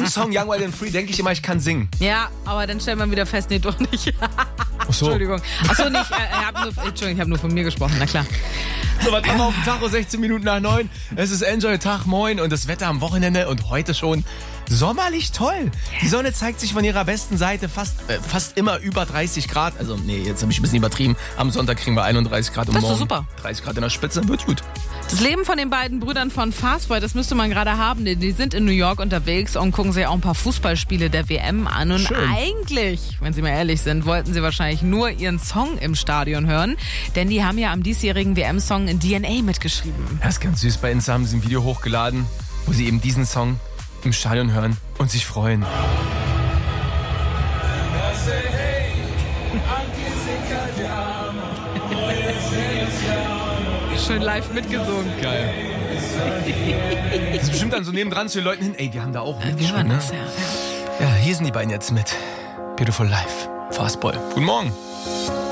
diesem Song Young, Wild and Free denke ich immer, ich kann singen. Ja, aber dann stellt man wieder fest, nee, doch nicht. Ach so. Entschuldigung. Achso, nicht. Ich habe nur von mir gesprochen, na klar. So, was haben wir auf dem Tacho? 16 Minuten nach 9. Es ist Enjoy Tag, moin und das Wetter am Wochenende und heute schon sommerlich toll. Die Sonne zeigt sich von ihrer besten Seite fast immer über 30 Grad. Also, nee, jetzt habe ich ein bisschen übertrieben. Am Sonntag kriegen wir 31 Grad und Das ist morgen super. 30 Grad in der Spitze. Wird gut. Das Leben von den beiden Brüdern von Fastboy, das müsste man gerade haben, denn die sind in New York unterwegs und gucken sich auch ein paar Fußballspiele der WM an. Und Schön. eigentlich, wenn sie mal ehrlich sind, wollten sie wahrscheinlich nur ihren Song im Stadion hören, denn die haben ja am diesjährigen WM-Song in DNA mitgeschrieben. Das ist ganz süß. Bei Insta haben sie ein Video hochgeladen, wo sie eben diesen Song im Stadion hören und sich freuen. Schön live mitgesungen. Geil. Das ist bestimmt dann so nebendran zu den Leuten hin. Ey, wir haben da auch Wie war mitgeschrieben, ne? das? Ja. Ja, hier sind die beiden jetzt mit. Beautiful Life. Fastboy. Guten Morgen.